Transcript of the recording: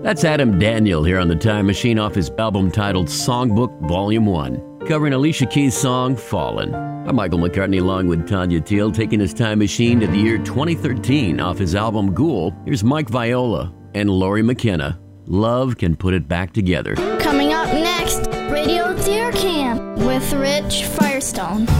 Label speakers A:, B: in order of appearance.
A: That's Adam Daniel here on the Time Machine off his album titled Songbook Volume 1, covering Alicia Keys' song Fallen. I'm Michael McCartney along with Tanya Teal, taking his time machine to the year 2013 off his album Ghoul. Here's Mike Viola and Lori McKenna. Love Can Put It Back Together.
B: Coming up next, Radio Deer Camp with Rich Firestone.